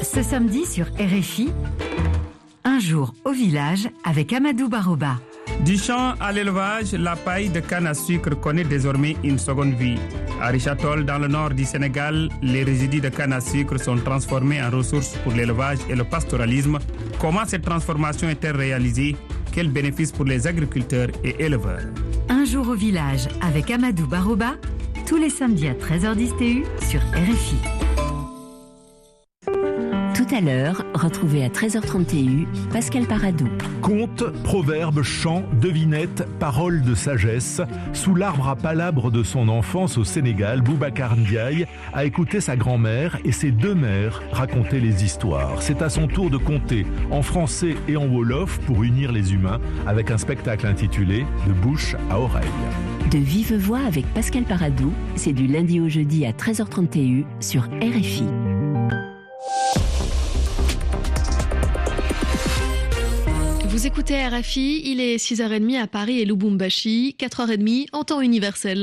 Ce samedi sur RFI, un jour au village avec Amadou Baroba. Du champ à l'élevage, la paille de canne à sucre connaît désormais une seconde vie. À Richard-Toll, dans le nord du Sénégal, les résidus de canne à sucre sont transformés en ressources pour l'élevage et le pastoralisme. Comment cette transformation est-elle réalisée? Quels bénéfices pour les agriculteurs et éleveurs? Un jour au village avec Amadou Baroba, tous les samedis à 13h10 TU sur RFI. Tout à l'heure, retrouvez à 13h30 TU Pascal Paradou. Contes, proverbes, chants, devinettes, paroles de sagesse. Sous l'arbre à palabres de son enfance au Sénégal, Boubacar Ndiaye a écouté sa grand-mère et ses deux mères raconter les histoires. C'est à son tour de conter en français et en wolof pour unir les humains avec un spectacle intitulé « De bouche à oreille ». De vive voix avec Pascal Paradou, c'est du lundi au jeudi à 13h30 TU sur RFI. Vous écoutez RFI, il est 6h30 à Paris et Lubumbashi, 4h30 en temps universel.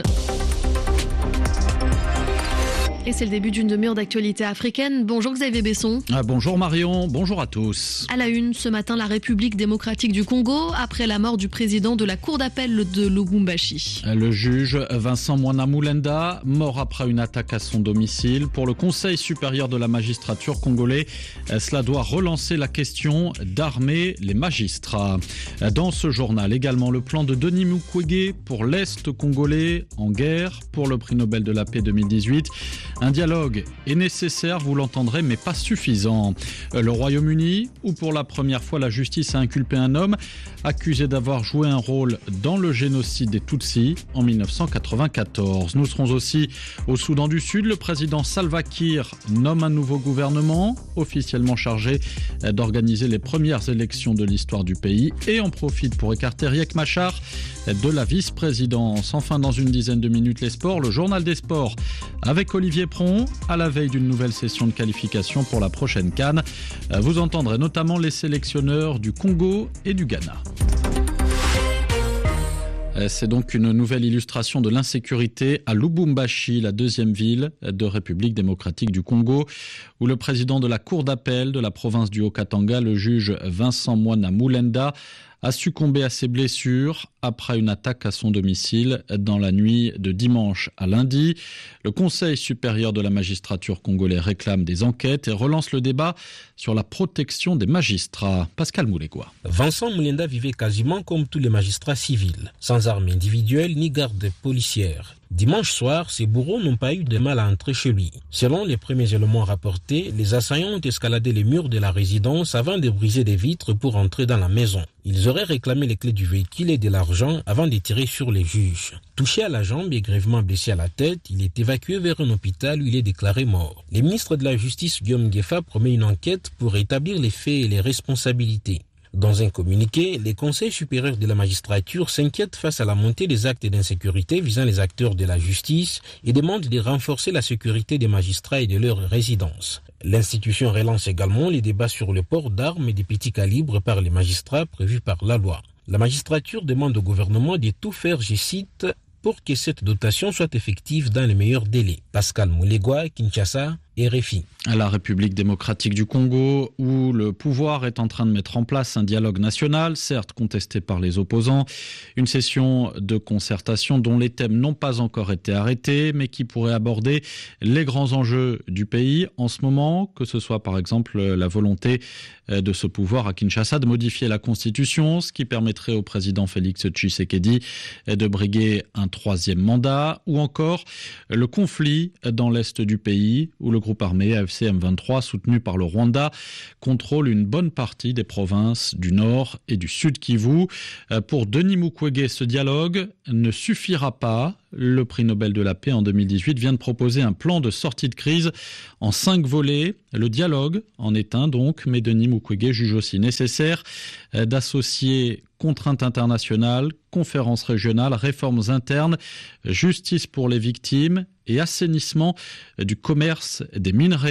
Et c'est le début d'une demi-heure d'actualité africaine. Bonjour Xavier Besson. Bonjour Marion, bonjour à tous. À la une, ce matin, la République démocratique du Congo, après la mort du président de la cour d'appel de Lubumbashi. Le juge Vincent Mwana-Moulenda, mort après une attaque à son domicile. Pour le Conseil supérieur de la magistrature congolais, cela doit relancer la question d'armer les magistrats. Dans ce journal, également le plan de Denis Mukwege pour l'Est congolais en guerre pour le prix Nobel de la paix 2018. Un dialogue est nécessaire, vous l'entendrez, mais pas suffisant. Le Royaume-Uni, où pour la première fois la justice a inculpé un homme accusé d'avoir joué un rôle dans le génocide des Tutsis en 1994. Nous serons aussi au Soudan du Sud. Le président Salva Kiir nomme un nouveau gouvernement, officiellement chargé d'organiser les premières élections de l'histoire du pays et en profite pour écarter Riek Machar de la vice-présidence. Enfin, dans une dizaine de minutes, les sports, le journal des sports avec Olivier Pron, à la veille d'une nouvelle session de qualification pour la prochaine CAN. Vous entendrez notamment les sélectionneurs du Congo et du Ghana. C'est donc une nouvelle illustration de l'insécurité à Lubumbashi, la deuxième ville de République démocratique du Congo, où le président de la cour d'appel de la province du Haut-Katanga, le juge Vincent Mwana-Moulenda, a succombé à ses blessures après une attaque à son domicile dans la nuit de dimanche à lundi. Le Conseil supérieur de la magistrature congolais réclame des enquêtes et relance le débat sur la protection des magistrats. Pascal Moulégois. Vincent Moulenda vivait quasiment comme tous les magistrats civils, sans armes individuelles ni garde policière. Dimanche soir, ses bourreaux n'ont pas eu de mal à entrer chez lui. Selon les premiers éléments rapportés, les assaillants ont escaladé les murs de la résidence avant de briser des vitres pour entrer dans la maison. Ils auraient réclamé les clés du véhicule et de l'argent avant de tirer sur les juges. Touché à la jambe et grièvement blessé à la tête, il est évacué vers un hôpital où il est déclaré mort. Le ministre de la Justice, Guillaume Ngefa, promet une enquête pour établir les faits et les responsabilités. Dans un communiqué, les conseils supérieurs de la magistrature s'inquiètent face à la montée des actes d'insécurité visant les acteurs de la justice et demandent de renforcer la sécurité des magistrats et de leurs résidences. L'institution relance également les débats sur le port d'armes et des petits calibres par les magistrats prévus par la loi. La magistrature demande au gouvernement de tout faire, je cite, pour que cette dotation soit effective dans les meilleurs délais. Pascal Moulégois, Kinshasa, RFI. À la République démocratique du Congo, où le pouvoir est en train de mettre en place un dialogue national, certes contesté par les opposants, une session de concertation dont les thèmes n'ont pas encore été arrêtés, mais qui pourrait aborder les grands enjeux du pays en ce moment, que ce soit par exemple la volonté de ce pouvoir à Kinshasa de modifier la Constitution, ce qui permettrait au président Félix Tshisekedi de briguer un troisième mandat, ou encore le conflit dans l'est du pays, où le groupe armé AFC M23, soutenu par le Rwanda, contrôle une bonne partie des provinces du Nord et du Sud Kivu. Pour Denis Mukwege, ce dialogue ne suffira pas. Le prix Nobel de la paix en 2018 vient de proposer un plan de sortie de crise en 5 volets. Le dialogue en est un donc, mais Denis Mukwege juge aussi nécessaire d'associer contraintes internationales, conférences régionales, réformes internes, justice pour les victimes et assainissement du commerce des minerais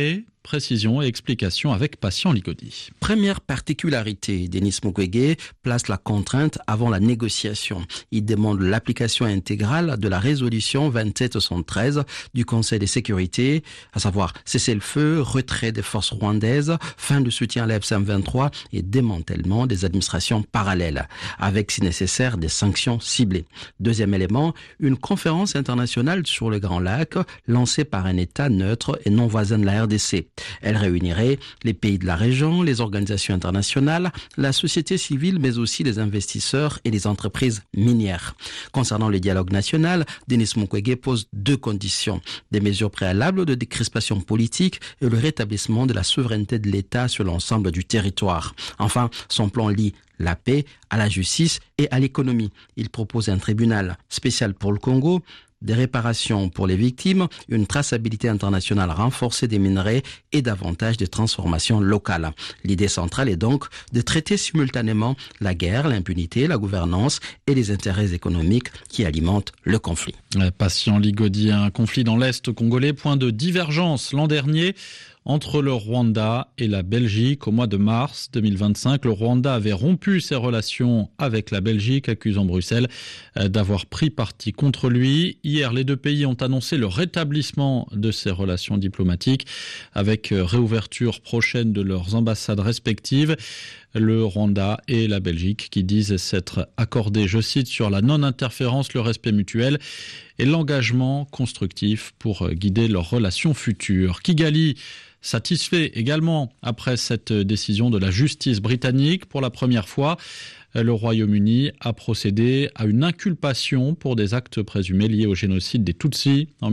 Précision et explication avec Patient Ligodi. Première particularité, Denis Mukwege place la contrainte avant la négociation. Il demande l'application intégrale de la résolution 2773 du Conseil de sécurité, à savoir cessez-le-feu, retrait des forces rwandaises, fin du soutien à la FCM23 et démantèlement des administrations parallèles, avec si nécessaire des sanctions ciblées. Deuxième élément, une conférence internationale sur le Grand Lac lancée par un État neutre et non voisin de la RDC. Elle réunirait les pays de la région, les organisations internationales, la société civile, mais aussi les investisseurs et les entreprises minières. Concernant le dialogue national, Denis Mukwege pose deux conditions: des mesures préalables de décrispation politique et le rétablissement de la souveraineté de l'État sur l'ensemble du territoire. Enfin, son plan lie la paix à la justice et à l'économie. Il propose un tribunal spécial pour le Congo, des réparations pour les victimes, une traçabilité internationale renforcée des minerais et davantage de transformations locales. L'idée centrale est donc de traiter simultanément la guerre, l'impunité, la gouvernance et les intérêts économiques qui alimentent le conflit. Patient Ligodi, un conflit dans l'Est congolais, point de divergence l'an dernier entre le Rwanda et la Belgique. Au mois de mars 2025, le Rwanda avait rompu ses relations avec la Belgique, accusant Bruxelles d'avoir pris parti contre lui. Hier, les deux pays ont annoncé le rétablissement de ces relations diplomatiques avec réouverture prochaine de leurs ambassades respectives. Le Rwanda et la Belgique qui disent s'être accordés, je cite, sur la non-interférence, le respect mutuel et l'engagement constructif pour guider leurs relations futures. Kigali satisfait également après cette décision de la justice britannique. Pour la première fois, le Royaume-Uni a procédé à une inculpation pour des actes présumés liés au génocide des Tutsis en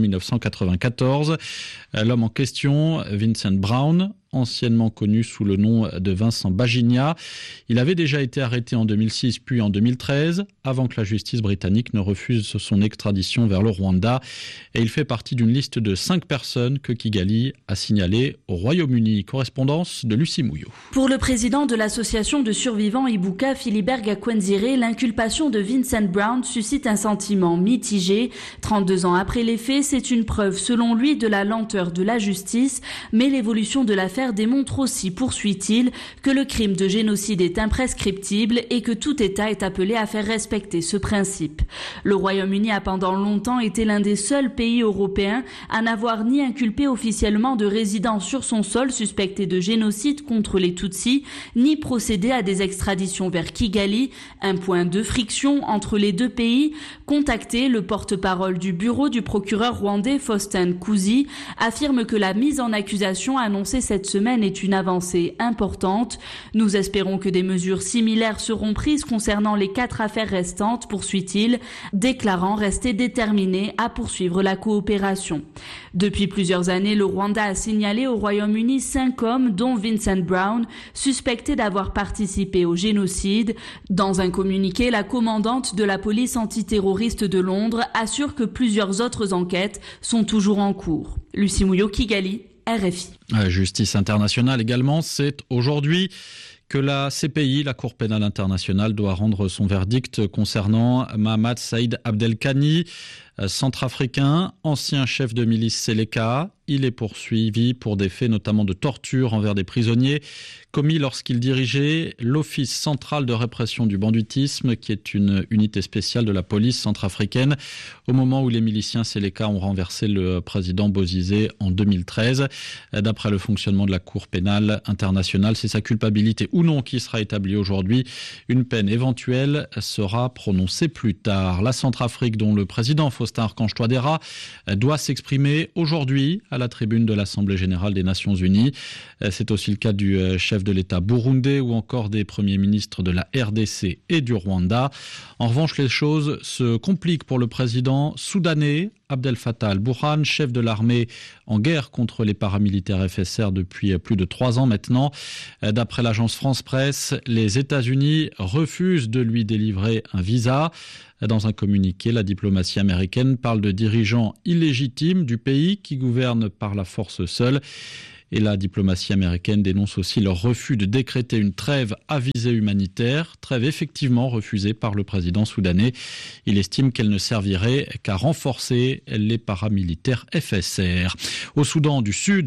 1994. L'homme en question, Vincent Brown, anciennement connu sous le nom de Vincent Baginia. Il avait déjà été arrêté en 2006 puis en 2013, avant que la justice britannique ne refuse son extradition vers le Rwanda. Et il fait partie d'une liste de 5 personnes que Kigali a signalées au Royaume-Uni. Correspondance de Lucie Mouillot. Pour le président de l'association de survivants Ibuka, Philibert Gakwenzire, l'inculpation de Vincent Brown suscite un sentiment mitigé. 32 ans après les faits, c'est une preuve selon lui de la lenteur de la justice, mais l'évolution de l'affaire démontre aussi, poursuit-il, que le crime de génocide est imprescriptible et que tout État est appelé à faire respecter ce principe. Le Royaume-Uni a pendant longtemps été l'un des seuls pays européens à n'avoir ni inculpé officiellement de résidents sur son sol suspectés de génocide contre les Tutsis, ni procédé à des extraditions vers Kigali, un point de friction entre les deux pays. Contacté, le porte-parole du bureau du procureur rwandais Faustin Kuzi affirme que la mise en accusation annoncée cette semaine est une avancée importante. Nous espérons que des mesures similaires seront prises concernant les 4 affaires restantes, poursuit-il, déclarant rester déterminé à poursuivre la coopération. Depuis plusieurs années, le Rwanda a signalé au Royaume-Uni 5 hommes, dont Vincent Brown, suspectés d'avoir participé au génocide. Dans un communiqué, la commandante de la police antiterroriste de Londres assure que plusieurs autres enquêtes sont toujours en cours. Lucie Mouillot, Kigali, RFI. Justice internationale également, c'est aujourd'hui que la CPI, la Cour pénale internationale, doit rendre son verdict concernant Mohamed Saïd Abdelkani, centrafricain, ancien chef de milice Seleka. Il est poursuivi pour des faits notamment de torture envers des prisonniers commis lorsqu'il dirigeait l'Office central de répression du banditisme, qui est une unité spéciale de la police centrafricaine, au moment où les miliciens Seleka ont renversé le président Bozizé en 2013. D'après le fonctionnement de la Cour pénale internationale, c'est sa culpabilité ou non qui sera établie aujourd'hui. Une peine éventuelle sera prononcée plus tard. La Centrafrique, dont le président Faustin Archange Touadéra doit s'exprimer aujourd'hui à la tribune de l'Assemblée générale des Nations unies. C'est aussi le cas du chef de l'État burundais ou encore des premiers ministres de la RDC et du Rwanda. En revanche, les choses se compliquent pour le président soudanais Abdel Fattah al-Burhan, chef de l'armée en guerre contre les paramilitaires FSR depuis plus de 3 ans maintenant. D'après l'agence France Presse, les États-Unis refusent de lui délivrer un visa. Dans un communiqué, la diplomatie américaine parle de dirigeants illégitimes du pays qui gouvernent par la force seule. Et la diplomatie américaine dénonce aussi leur refus de décréter une trêve à visée humanitaire, trêve effectivement refusée par le président soudanais. Il estime qu'elle ne servirait qu'à renforcer les paramilitaires FSR. Au Soudan du Sud,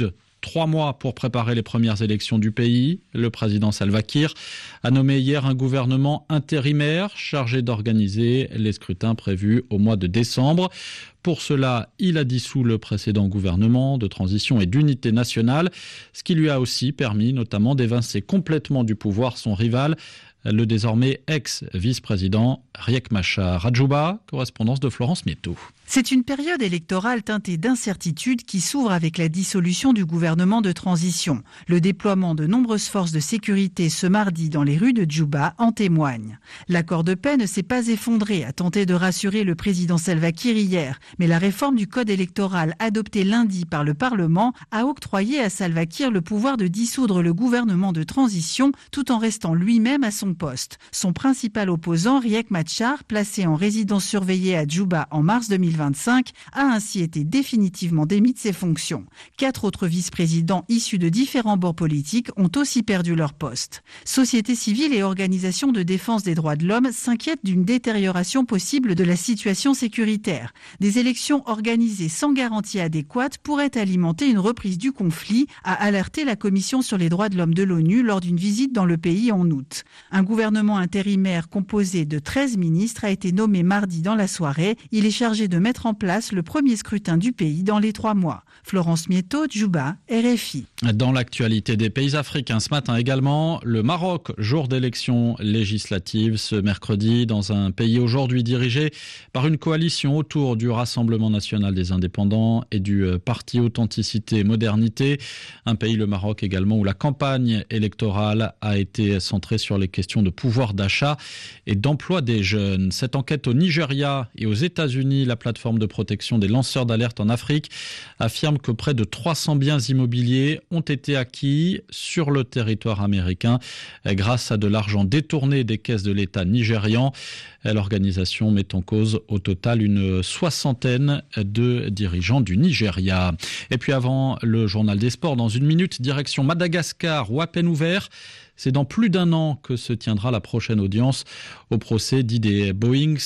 3 mois pour préparer les premières élections du pays. Le président Salva Kiir a nommé hier un gouvernement intérimaire chargé d'organiser les scrutins prévus au mois de décembre. Pour cela, il a dissous le précédent gouvernement de transition et d'unité nationale, ce qui lui a aussi permis notamment d'évincer complètement du pouvoir son rival, le désormais ex-vice-président Riek Machar. À Djouba, correspondance de Florence Mieto. C'est une période électorale teintée d'incertitude qui s'ouvre avec la dissolution du gouvernement de transition. Le déploiement de nombreuses forces de sécurité ce mardi dans les rues de Djouba en témoigne. L'accord de paix ne s'est pas effondré, a tenté de rassurer le président Salva Kiir hier. Mais la réforme du code électoral adoptée lundi par le Parlement a octroyé à Salva Kiir le pouvoir de dissoudre le gouvernement de transition tout en restant lui-même à son poste. Son principal opposant, Riek Machar, placé en résidence surveillée à Djouba en mars 2025, a ainsi été définitivement démis de ses fonctions. 4 autres vice-présidents issus de différents bords politiques ont aussi perdu leur poste. Société civile et organisations de défense des droits de l'homme s'inquiètent d'une détérioration possible de la situation sécuritaire. Des élections organisées sans garantie adéquate pourraient alimenter une reprise du conflit, a alerté la Commission sur les droits de l'homme de l'ONU lors d'une visite dans le pays en août. Un gouvernement intérimaire composé de 13 ministres a été nommé mardi dans la soirée. Il est chargé de mettre en place le premier scrutin du pays dans les 3 mois. Florence Mieto, Djouba, RFI. Dans l'actualité des pays africains, ce matin également, le Maroc, jour d'élections législatives ce mercredi, dans un pays aujourd'hui dirigé par une coalition autour du Rassemblement national des indépendants et du parti Authenticité et Modernité. Un pays, le Maroc également, où la campagne électorale a été centrée sur les questions de pouvoir d'achat et d'emploi des jeunes. Cette enquête au Nigeria et aux États-Unis, la plateforme de protection des lanceurs d'alerte en Afrique, affirme que près de 300 biens immobiliers ont été acquis sur le territoire américain grâce à de l'argent détourné des caisses de l'État nigérian. L'organisation met en cause au total une 60aine de dirigeants du Nigeria. Et puis avant le journal des sports, dans 1 minute, direction Madagascar, où à peine ouvert, c'est dans plus d'1 an que se tiendra la prochaine audience au procès dit des Boeing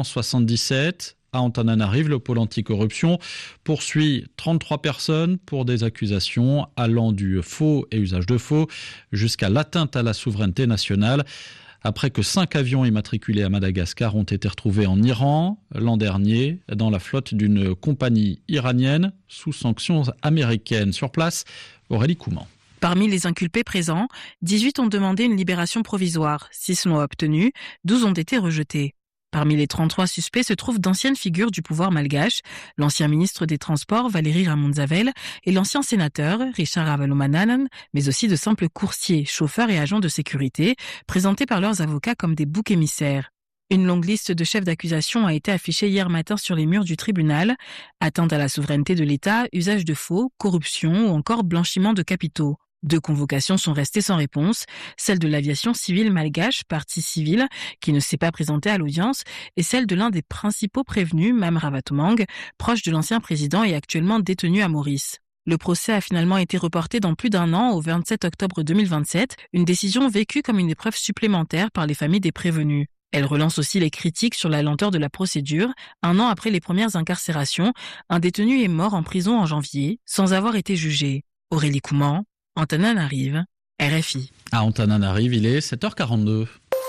777. À Antananarive, le pôle anticorruption poursuit 33 personnes pour des accusations allant du faux et usage de faux jusqu'à l'atteinte à la souveraineté nationale. Après que 5 avions immatriculés à Madagascar ont été retrouvés en Iran l'an dernier dans la flotte d'une compagnie iranienne sous sanctions américaines. Sur place, Aurélie Couman. Parmi les inculpés présents, 18 ont demandé une libération provisoire, 6 l'ont obtenue, 12 ont été rejetés. Parmi les 33 suspects se trouvent d'anciennes figures du pouvoir malgache, l'ancien ministre des Transports Valérie Ramonzavel et l'ancien sénateur Richard Ravalomanan, mais aussi de simples coursiers, chauffeurs et agents de sécurité, présentés par leurs avocats comme des boucs émissaires. Une longue liste de chefs d'accusation a été affichée hier matin sur les murs du tribunal. Atteinte à la souveraineté de l'État, usage de faux, corruption ou encore blanchiment de capitaux. 2 convocations sont restées sans réponse, celle de l'aviation civile malgache, partie civile, qui ne s'est pas présentée à l'audience, et celle de l'un des principaux prévenus, Mam Ravatomang, proche de l'ancien président et actuellement détenu à Maurice. Le procès a finalement été reporté dans plus d'1 an, au 27 octobre 2027, une décision vécue comme une épreuve supplémentaire par les familles des prévenus. Elle relance aussi les critiques sur la lenteur de la procédure. 1 an après les premières incarcérations, un détenu est mort en prison en janvier, sans avoir été jugé. Aurélie Couman, Antananarive, RFI. À Antananarive, il est 7h42.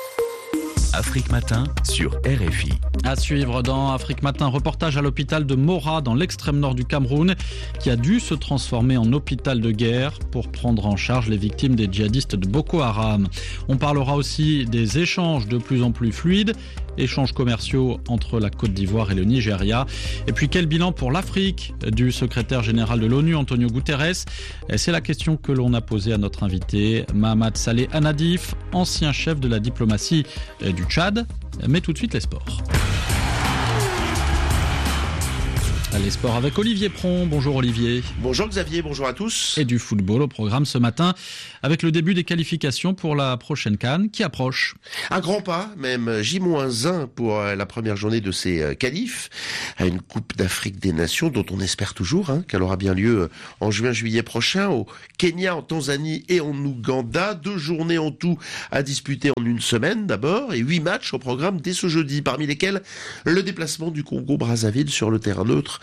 Afrique Matin sur RFI. À suivre dans Afrique Matin, reportage à l'hôpital de Mora dans l'extrême nord du Cameroun qui a dû se transformer en hôpital de guerre pour prendre en charge les victimes des djihadistes de Boko Haram. On parlera aussi des échanges de plus en plus fluides, échanges commerciaux entre la Côte d'Ivoire et le Nigeria. Et puis quel bilan pour l'Afrique du secrétaire général de l'ONU, Antonio Guterres? C'est la question que l'on a posée à notre invité, Mahamat Saleh Anadif, ancien chef de la diplomatie du Tchad. Mais tout de suite les sports. Les sports avec Olivier Pron. Bonjour Olivier. Bonjour Xavier, bonjour à tous. Et du football au programme ce matin avec le début des qualifications pour la prochaine CAN qui approche. Un grand pas, même J-1 pour la première journée de ces qualifs à une Coupe d'Afrique des Nations dont on espère toujours qu'elle aura bien lieu en juin-juillet prochain au Kenya, en Tanzanie et en Ouganda. 2 journées en tout à disputer en une semaine d'abord et 8 matchs au programme dès ce jeudi, parmi lesquels le déplacement du Congo-Brazzaville sur le terrain neutre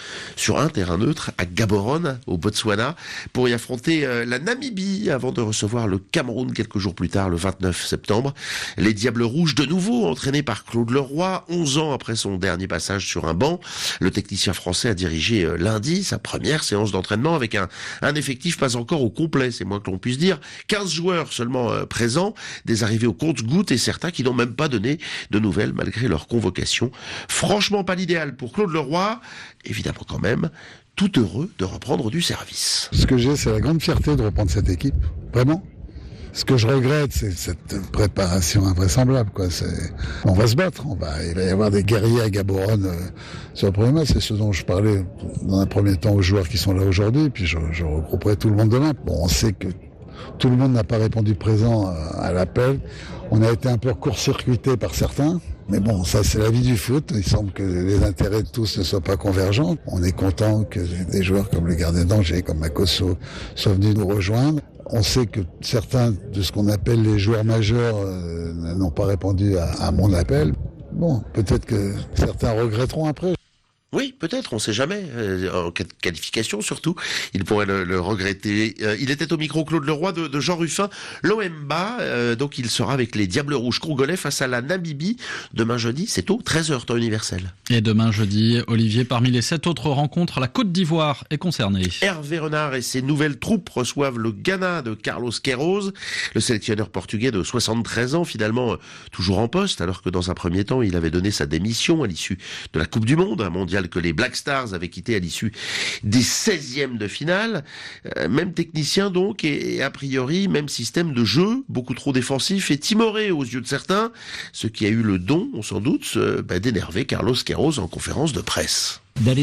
sur un terrain neutre à Gaborone, au Botswana, pour y affronter la Namibie avant de recevoir le Cameroun quelques jours plus tard, le 29 septembre. Les Diables Rouges, de nouveau entraînés par Claude Leroy, 11 ans après son dernier passage sur un banc. Le technicien français a dirigé lundi sa première séance d'entraînement avec un effectif pas encore au complet, c'est moins que l'on puisse dire. 15 joueurs seulement présents, des arrivées au compte-gouttes et certains qui n'ont même pas donné de nouvelles malgré leur convocation. Franchement pas l'idéal pour Claude Leroy, évidemment quand même, tout heureux de reprendre du service. Ce que j'ai, c'est la grande fierté de reprendre cette équipe, vraiment. Ce que je regrette, c'est cette préparation invraisemblable, quoi. On va se battre, il va y avoir des guerriers à Gaborone sur le premier match. C'est ce dont je parlais dans un premier temps aux joueurs qui sont là aujourd'hui, puis je regrouperai tout le monde demain. Bon, on sait que tout le monde n'a pas répondu présent à l'appel. On a été un peu court-circuité par certains. Mais bon, ça c'est la vie du foot. Il semble que les intérêts de tous ne soient pas convergents. On est content que des joueurs comme le gardien d'Angers, comme Makosso, soient venus nous rejoindre. On sait que certains de ce qu'on appelle les joueurs majeurs n'ont pas répondu à mon appel. Bon, peut-être que certains regretteront après. Oui, peut-être, on ne sait jamais. En qualification, surtout, il pourrait le regretter. Il était au micro Claude Leroy de Jean Ruffin. L'OMBA, donc il sera avec les Diables Rouges congolais face à la Namibie. Demain jeudi, c'est au 13h, temps universel. Et demain jeudi, Olivier, parmi les 7 autres rencontres, la Côte d'Ivoire est concernée. Hervé Renard et ses nouvelles troupes reçoivent le Ghana de Carlos Queiroz. Le sélectionneur portugais de 73 ans, finalement toujours en poste, alors que dans un premier temps, il avait donné sa démission à l'issue de la Coupe du Monde, un mondial que les Black Stars avaient quitté à l'issue des 16e de finale. Même technicien donc, et a priori même système de jeu, beaucoup trop défensif et timoré aux yeux de certains, ce qui a eu le don, on s'en doute, d'énerver Carlos Queiroz en conférence de presse.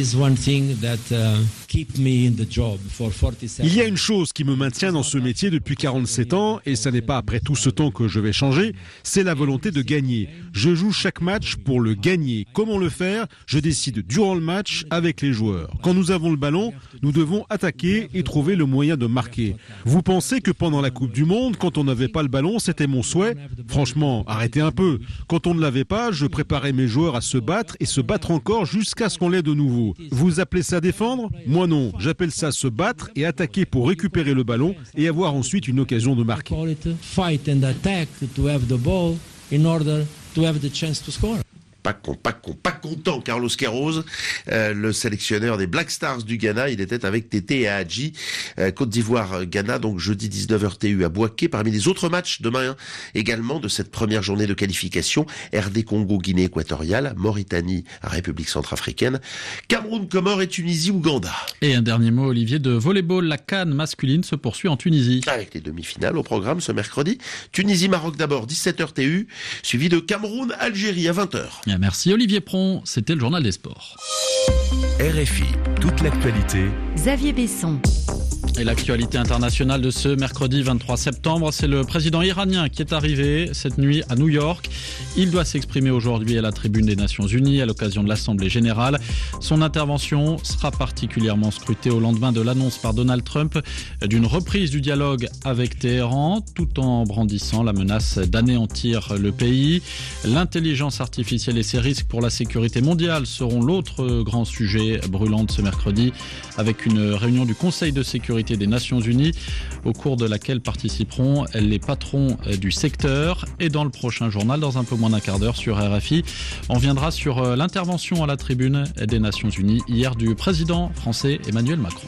Il y a une chose qui me maintient dans ce métier depuis 47 ans, et ça n'est pas après tout ce temps que je vais changer, c'est la volonté de gagner. Je joue chaque match pour le gagner. Comment le faire ? Je décide durant le match avec les joueurs. Quand nous avons le ballon, nous devons attaquer et trouver le moyen de marquer. Vous pensez que pendant la Coupe du Monde, quand on n'avait pas le ballon, c'était mon souhait ? Franchement, arrêtez un peu. Quand on ne l'avait pas, je préparais mes joueurs à se battre et se battre encore jusqu'à ce qu'on l'ait de nouveau. Vous appelez ça défendre ? Moi non, j'appelle ça se battre et attaquer pour récupérer le ballon et avoir ensuite une occasion de marquer. Pas content, Carlos Queiroz, le sélectionneur des Black Stars du Ghana. Il était avec Tété et Hadji. Côte d'Ivoire, Ghana, donc jeudi 19h TU à Bouaké. Parmi les autres matchs demain également de cette première journée de qualification, RD Congo, Guinée équatoriale, Mauritanie, République centrafricaine, Cameroun, Comores et Tunisie, Ouganda. Et un dernier mot, Olivier, de volleyball. La CAN masculine se poursuit en Tunisie. Avec les demi-finales au programme ce mercredi. Tunisie-Maroc d'abord, 17h TU, suivi de Cameroun-Algérie à 20h. Merci Olivier Pron, c'était le journal des sports. RFI, toute l'actualité. Xavier Besson. Et l'actualité internationale de ce mercredi 23 septembre, c'est le président iranien qui est arrivé cette nuit à New York. Il doit s'exprimer aujourd'hui à la tribune des Nations Unies à l'occasion de l'Assemblée générale. Son intervention sera particulièrement scrutée au lendemain de l'annonce par Donald Trump d'une reprise du dialogue avec Téhéran, tout en brandissant la menace d'anéantir le pays. L'intelligence artificielle et ses risques pour la sécurité mondiale seront l'autre grand sujet brûlant de ce mercredi, avec une réunion du Conseil de sécurité des Nations Unies, au cours de laquelle participeront les patrons du secteur. Et dans le prochain journal, dans un peu moins d'un quart d'heure sur RFI, on viendra sur l'intervention à la tribune des Nations Unies hier du président français Emmanuel Macron.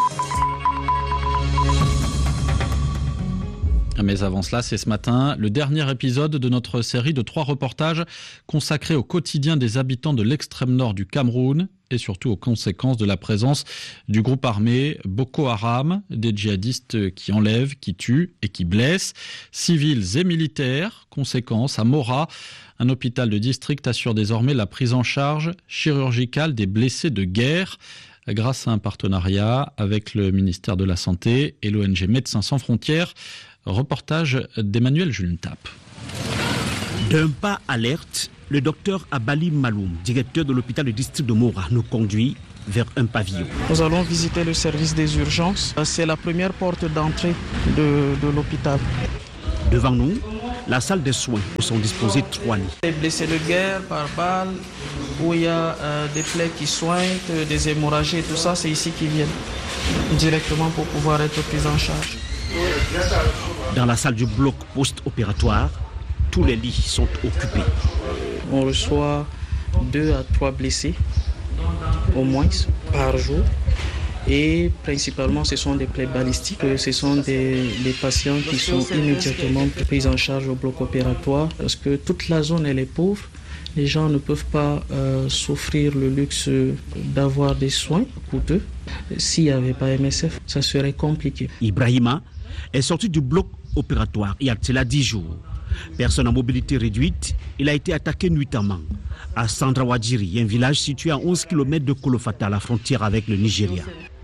Mais avant cela, c'est ce matin le dernier épisode de notre série de 3 reportages consacrés au quotidien des habitants de l'extrême nord du Cameroun et surtout aux conséquences de la présence du groupe armé Boko Haram, des djihadistes qui enlèvent, qui tuent et qui blessent, civils et militaires. Conséquence, à Mora, un hôpital de district assure désormais la prise en charge chirurgicale des blessés de guerre, grâce à un partenariat avec le ministère de la Santé et l'ONG Médecins sans frontières. Reportage d'Emmanuel Juntap. D'un pas alerte, le docteur Abali Maloum, directeur de l'hôpital de district de Mora, nous conduit vers un pavillon. Nous allons visiter le service des urgences. C'est la première porte d'entrée de l'hôpital. Devant nous, La salle des soins où sont disposés 3 lits. Les blessés de guerre par balle, où il y a des plaies qui soignent, des hémorragies et tout ça, c'est ici qu'ils viennent directement pour pouvoir être pris en charge. Dans la salle du bloc post-opératoire, tous les lits sont occupés. On reçoit 2 à 3 blessés, au moins, par jour. Et principalement, ce sont des plaies balistiques. Ce sont des patients qui sont immédiatement pris en charge au bloc opératoire parce que toute la zone, elle est pauvre. Les gens ne peuvent pas s'offrir le luxe d'avoir des soins coûteux. S'il n'y avait pas MSF, ça serait compliqué. Ibrahima est sorti du bloc opératoire il y a cela 10 jours. Personne à mobilité réduite, il a été attaqué nuitamment à Sandrawadjiri, un village situé à 11 km de Kolofata, à la frontière avec le Nigeria.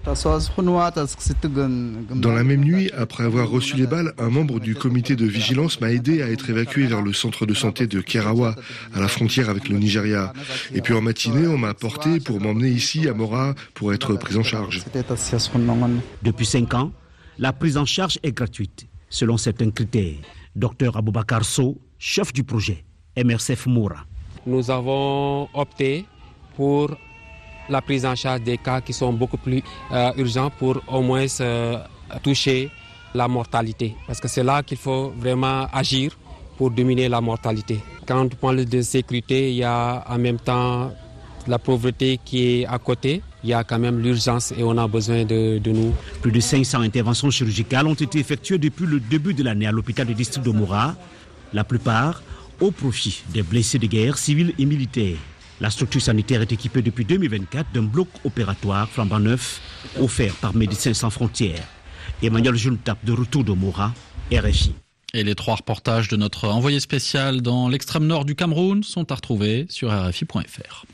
Dans la même nuit, après avoir reçu les balles, un membre du comité de vigilance m'a aidé à être évacué vers le centre de santé de Kerawa, à la frontière avec le Nigeria. Et puis en matinée, on m'a porté pour m'emmener ici à Mora pour être pris en charge. Depuis 5 ans, la prise en charge est gratuite, selon certains critères. Dr Aboubakar Sow, chef du projet, MRCF Mora. Nous avons opté pour la prise en charge des cas qui sont beaucoup plus urgents pour au moins toucher la mortalité. Parce que c'est là qu'il faut vraiment agir pour diminuer la mortalité. Quand on parle de sécurité, il y a en même temps la pauvreté qui est à côté. Il y a quand même l'urgence et on a besoin de nous. Plus de 500 interventions chirurgicales ont été effectuées depuis le début de l'année à l'hôpital du district de Mora. La plupart au profit des blessés de guerre civils et militaires. La structure sanitaire est équipée depuis 2024 d'un bloc opératoire flambant neuf offert par Médecins sans frontières. Emmanuel Juntap de retour de Mora, RFI. Et les 3 reportages de notre envoyé spécial dans l'extrême nord du Cameroun sont à retrouver sur RFI.fr.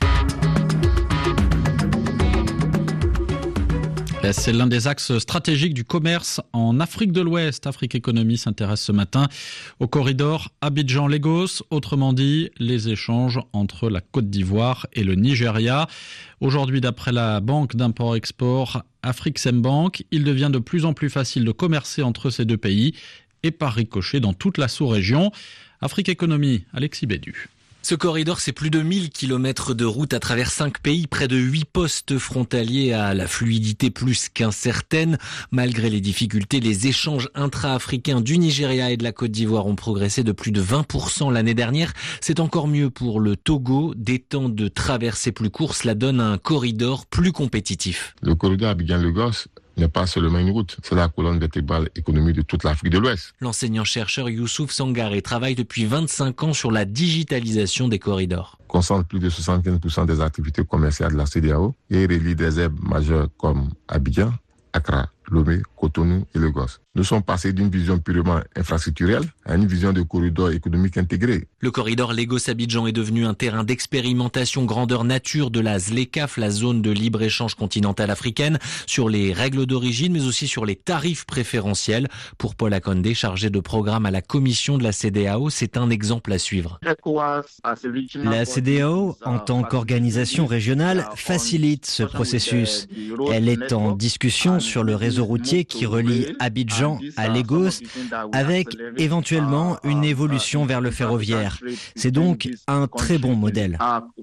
C'est l'un des axes stratégiques du commerce en Afrique de l'Ouest. Afrique Économie s'intéresse ce matin au corridor Abidjan-Lagos, autrement dit les échanges entre la Côte d'Ivoire et le Nigeria. Aujourd'hui, d'après la banque d'import-export Afrixembank, il devient de plus en plus facile de commercer entre ces 2 pays et par ricochet dans toute la sous-région. Afrique Économie, Alexis Bédu. Ce corridor, c'est plus de 1000 km de route à travers 5 pays, près de 8 postes frontaliers à la fluidité plus qu'incertaine. Malgré les difficultés, les échanges intra-africains du Nigeria et de la Côte d'Ivoire ont progressé de plus de 20% l'année dernière. C'est encore mieux pour le Togo. Des temps de traversée plus courts, cela donne un corridor plus compétitif. Le corridor Abidjan-Lagos n'est pas seulement une route, c'est la colonne vertébrale économique de toute l'Afrique de l'Ouest. L'enseignant-chercheur Youssouf Sangaré travaille depuis 25 ans sur la digitalisation des corridors. Concentre plus de 75% des activités commerciales de la CEDEAO et relie des hubs majeurs comme Abidjan, Accra, Lomé, Cotonou et Lagos. Nous sommes passés d'une vision purement infrastructurelle à une vision de corridor économique intégré. Le corridor Lagos-Abidjan est devenu un terrain d'expérimentation grandeur nature de la ZLECAf, la zone de libre-échange continentale africaine, sur les règles d'origine, mais aussi sur les tarifs préférentiels. Pour Paul Akondé, chargé de programme à la commission de la CEDEAO, c'est un exemple à suivre. La CEDEAO, en tant qu'organisation régionale, facilite ce processus. Elle est en discussion sur le réseau routier qui relie Abidjan à Lagos, avec éventuellement une évolution vers le ferroviaire. C'est donc un très bon modèle.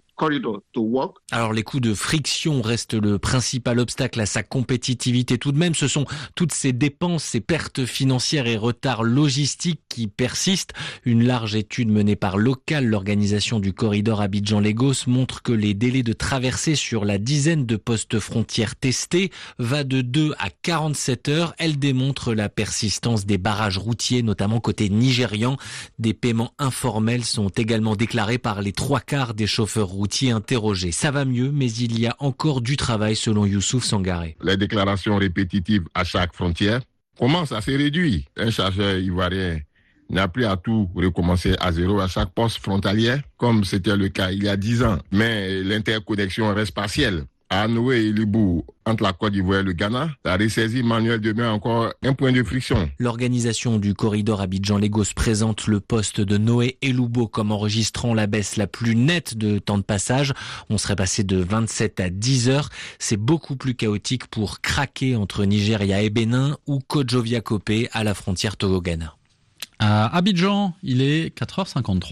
Alors les coûts de friction restent le principal obstacle à sa compétitivité tout de même. Ce sont toutes ces dépenses, ces pertes financières et retards logistiques qui persistent. Une large étude menée par Local, l'organisation du corridor Abidjan-Lagos, montre que les délais de traversée sur la dizaine de postes frontières testés va de 2 à 47 heures. Elle démontre la persistance des barrages routiers, notamment côté nigérian. Des paiements informels sont également déclarés par les 3/4 des chauffeurs routiers interrogés. Ça va mieux, mais il y a encore du travail selon Youssouf Sangaré. Les déclarations répétitives à chaque frontière commencent à se réduire. Un chargeur ivoirien n'a plus à tout recommencer à zéro à chaque poste frontalier, comme c'était le cas il y a 10 ans. Mais l'interconnexion reste partielle. À Noé et Libou, entre la Côte d'Ivoire et le Ghana, la ressaisie manuelle demeure encore un point de friction. L'organisation du corridor Abidjan-Lagos présente le poste de Noé et Lubo comme enregistrant la baisse la plus nette de temps de passage. On serait passé de 27 à 10 heures. C'est beaucoup plus chaotique pour craquer entre Nigeria et Bénin ou Kodjovia-Kopé à la frontière Togo-Ghana. À Abidjan, il est 4h53.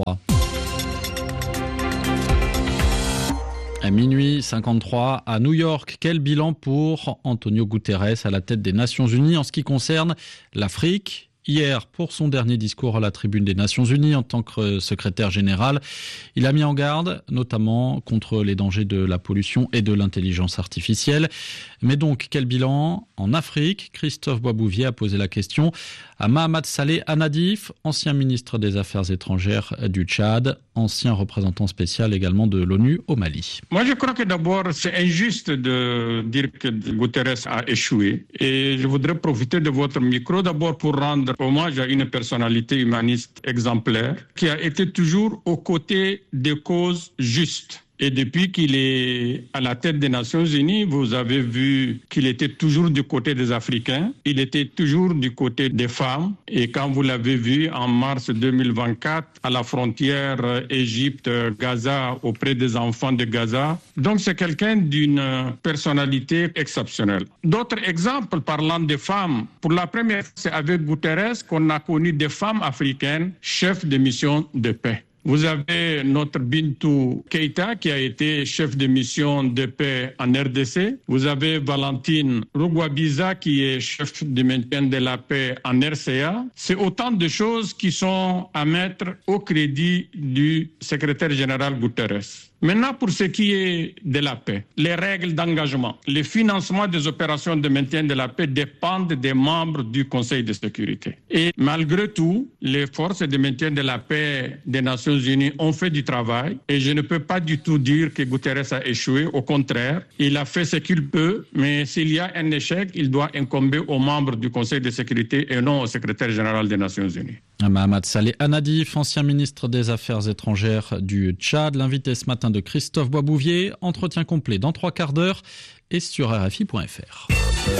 À minuit 53 à New York, quel bilan pour Antonio Guterres à la tête des Nations Unies en ce qui concerne l'Afrique ? Hier, pour son dernier discours à la tribune des Nations Unies en tant que secrétaire général, il a mis en garde notamment contre les dangers de la pollution et de l'intelligence artificielle. Mais donc, quel bilan en Afrique ? Christophe Boisbouvier a posé la question à Mahamat Saleh Anadif, ancien ministre des Affaires étrangères du Tchad, ancien représentant spécial également de l'ONU au Mali. Moi, je crois que d'abord, c'est injuste de dire que Guterres a échoué. Et je voudrais profiter de votre micro d'abord pour rendre hommage à une personnalité humaniste exemplaire qui a été toujours aux côtés des causes justes. Et depuis qu'il est à la tête des Nations Unies, vous avez vu qu'il était toujours du côté des Africains, il était toujours du côté des femmes. Et quand vous l'avez vu en mars 2024 à la frontière Égypte-Gaza auprès des enfants de Gaza, donc c'est quelqu'un d'une personnalité exceptionnelle. D'autres exemples parlant des femmes, pour la première fois, c'est avec Guterres qu'on a connu des femmes africaines chefs de mission de paix. Vous avez notre Bintou Keïta qui a été chef de mission de paix en RDC. Vous avez Valentine Rugwabiza qui est chef de maintien de la paix en RCA. C'est autant de choses qui sont à mettre au crédit du secrétaire général Guterres. Maintenant, pour ce qui est de la paix, les règles d'engagement, le financement des opérations de maintien de la paix dépendent des membres du Conseil de sécurité. Et malgré tout, les forces de maintien de la paix des Nations Unies ont fait du travail et je ne peux pas du tout dire que Guterres a échoué. Au contraire, il a fait ce qu'il peut, mais s'il y a un échec, il doit incomber aux membres du Conseil de sécurité et non au secrétaire général des Nations Unies. Mahamat Saleh Anadif, ancien ministre des Affaires étrangères du Tchad, l'invité ce matin de Christophe Boisbouvier. Entretien complet dans 3 quarts d'heure et sur RFI.fr.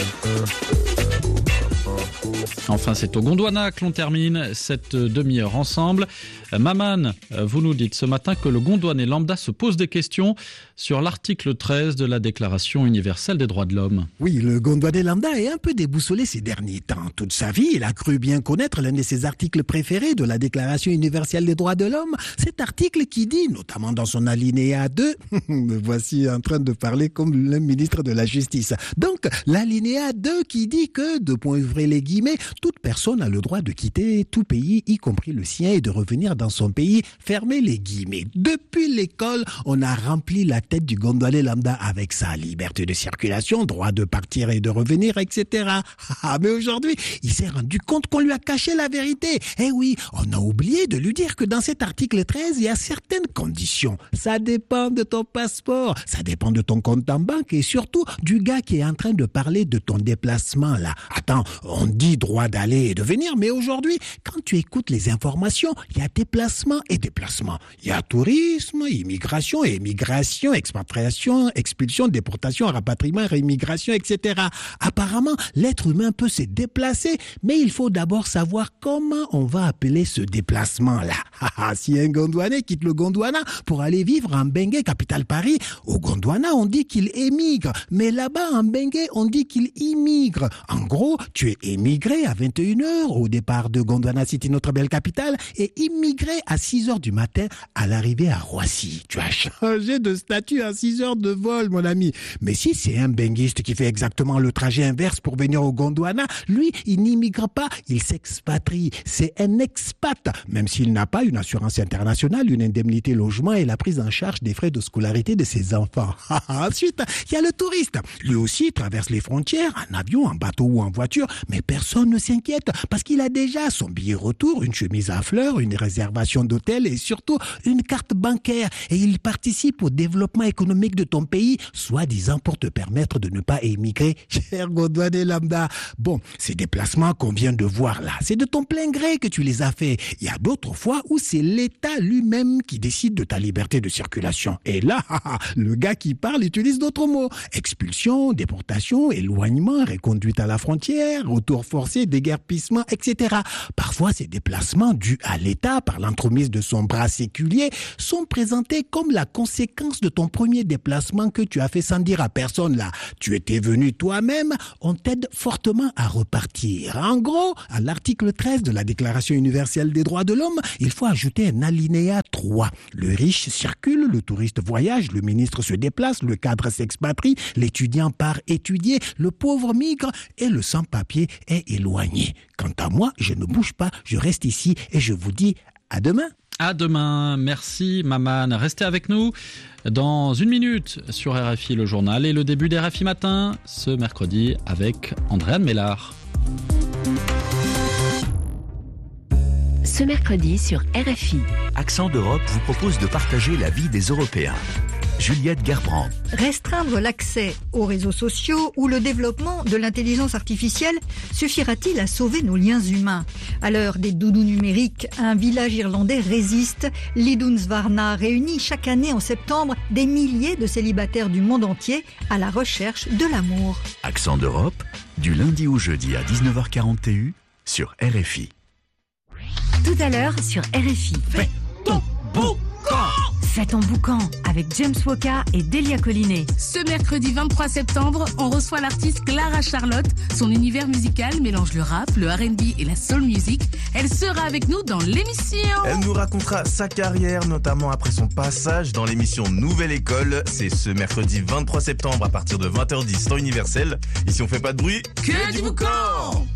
Enfin, c'est au Gondwana que l'on termine cette demi-heure ensemble. Maman, vous nous dites ce matin que le Gondwanais lambda se pose des questions sur l'article 13 de la Déclaration universelle des droits de l'homme. Oui, le Gondwanais lambda est un peu déboussolé ces derniers temps. Toute sa vie, il a cru bien connaître l'un de ses articles préférés de la Déclaration universelle des droits de l'homme. Cet article qui dit, notamment dans son alinéa 2, me voici en train de parler comme le ministre de la Justice. Donc, l'alinéa 2 qui dit que, de point ouvrir les guillemets, toute personne a le droit de quitter tout pays, y compris le sien, et de revenir dans son pays, fermez les guillemets. Depuis l'école, on a rempli la tête du Gondwanais lambda avec sa liberté de circulation, droit de partir et de revenir, etc. Mais aujourd'hui, il s'est rendu compte qu'on lui a caché la vérité. Eh oui, on a oublié de lui dire que dans cet article 13, il y a certaines conditions. Ça dépend de ton passeport, ça dépend de ton compte en banque et surtout du gars qui est en train de parler de ton déplacement là. Attends, on dit droit d'aller et de venir, mais aujourd'hui, quand tu écoutes les informations, il y a déplacement et déplacement. Il y a tourisme, immigration et émigration, expatriation, expulsion, déportation, rapatriement, réimmigration, etc. Apparemment, l'être humain peut se déplacer, mais il faut d'abord savoir comment on va appeler ce déplacement-là. Si un Gondwanais quitte le Gondwana pour aller vivre en Bengué, capitale Paris, au Gondwana, on dit qu'il émigre, mais là-bas, en Bengué, on dit qu'il immigre. En gros, tu es émigré à 21h au départ de Gondwana City, notre belle capitale, et immigré à 6h du matin à l'arrivée à Roissy. Tu as changé de statut à 6h de vol, mon ami. Mais si c'est un benguiste qui fait exactement le trajet inverse pour venir au Gondwana, lui, il n'immigre pas, il s'expatrie. C'est un expat, même s'il n'a pas une assurance internationale, une indemnité logement et la prise en charge des frais de scolarité de ses enfants. Ensuite, il y a le touriste. Lui aussi traverse les frontières en avion, en bateau ou en voiture, mais personne ne s'inquiète parce qu'il a déjà son billet retour, une chemise à fleurs, une réservation d'hôtel et surtout une carte bancaire. Et il participe au développement économique de ton pays, soi-disant pour te permettre de ne pas émigrer, cher Gondwanais lambda. Bon, ces déplacements qu'on vient de voir là, c'est de ton plein gré que tu les as faits. Il y a d'autres fois où c'est l'État lui-même qui décide de ta liberté de circulation. Et là, le gars qui parle utilise d'autres mots. Expulsion, déportation, éloignement, reconduite à la frontière, retour forcé, déguerpissement, etc. Parfois, Parfois, ces déplacements dus à l'État par l'entremise de son bras séculier sont présentés comme la conséquence de ton premier déplacement que tu as fait sans dire à personne là. Tu étais venu toi-même, on t'aide fortement à repartir. En gros, à l'article 13 de la Déclaration universelle des droits de l'homme, il faut ajouter un alinéa 3. Le riche circule, le touriste voyage, le ministre se déplace, le cadre s'expatrie, l'étudiant part étudier, le pauvre migre et le sans-papier est éloigné. Quant à moi, je ne bouge pas, je reste ici et je vous dis à demain. À demain, merci Maman. Restez avec nous dans une minute sur RFI le journal et le début des RFI Matin ce mercredi avec Andréane Mélard. Ce mercredi sur RFI. Accent d'Europe vous propose de partager la vie des Européens. Juliette Gerbrand. Restreindre l'accès aux réseaux sociaux ou le développement de l'intelligence artificielle suffira-t-il à sauver nos liens humains ? À l'heure des doudous numériques, un village irlandais résiste. Lidunsvarna réunit chaque année en septembre des milliers de célibataires du monde entier à la recherche de l'amour. Accent d'Europe, du lundi au jeudi à 19h40 TU sur RFI. Tout à l'heure sur RFI. Fais ton boucan ! Fais ton boucan avec James Woka et Delia Collinet. Ce mercredi 23 septembre, on reçoit l'artiste Clara Charlotte. Son univers musical mélange le rap, le R&B et la soul music. Elle sera avec nous dans l'émission. Elle nous racontera sa carrière, notamment après son passage dans l'émission Nouvelle École. C'est ce mercredi 23 septembre à partir de 20h10 temps universel. Ici on fait pas de bruit, que du boucan.